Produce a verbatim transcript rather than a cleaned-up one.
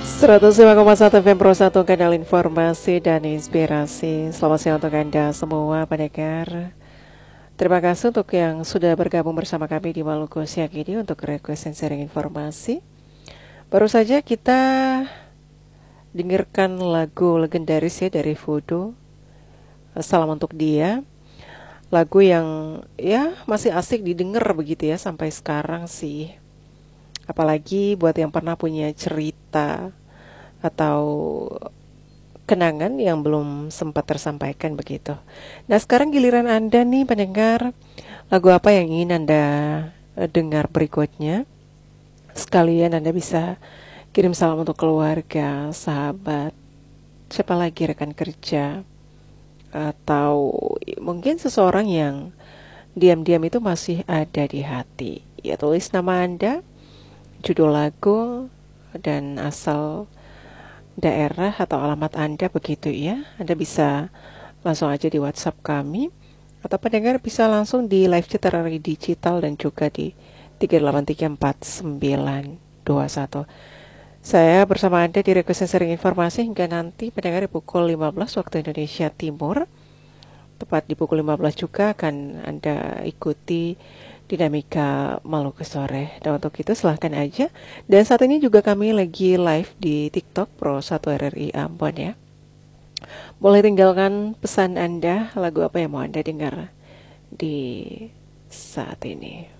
seratus lima koma satu F M Pro satu, kanal informasi dan inspirasi. Selamat siang untuk Anda semua pendengar. Terima kasih untuk yang sudah bergabung bersama kami di Maluku siang ini untuk request and sharing informasi. Baru saja kita dengarkan lagu legendaris ya dari Voodoo, Salam Untuk Dia. Lagu yang ya masih asik didengar begitu ya sampai sekarang sih. Apalagi buat yang pernah punya cerita atau kenangan yang belum sempat tersampaikan begitu. Nah, sekarang giliran Anda nih pendengar, lagu apa yang ingin Anda eh, dengar berikutnya? Sekalian Anda bisa kirim salam untuk keluarga, sahabat, siapa lagi, rekan kerja, atau mungkin seseorang yang diam-diam itu masih ada di hati. Ya, tulis nama Anda, judul lagu, dan asal daerah atau alamat Anda begitu ya. Anda bisa langsung aja di WhatsApp kami, atau pendengar bisa langsung di live chat R R I Digital dan juga di tiga delapan tiga empat sembilan dua satu. Saya bersama Anda di request sharing informasi hingga nanti pendengar di pukul lima belas waktu Indonesia Timur. Tepat di pukul lima belas juga akan Anda ikuti dinamika Maluku sore. Dan untuk itu silahkan aja. Dan saat ini juga kami lagi live di TikTok Pro satu R R I Ambon ya. Boleh tinggalkan pesan Anda, lagu apa yang mau Anda dengar di saat ini.